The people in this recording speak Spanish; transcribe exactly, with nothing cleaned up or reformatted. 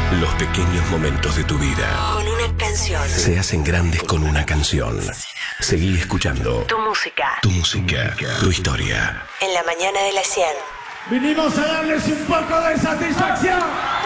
Los pequeños momentos de tu vida con una canción se hacen grandes con una canción. Seguí escuchando tu música. Tu música, tu historia. En la mañana de las cien. Vinimos a darles un poco de satisfacción.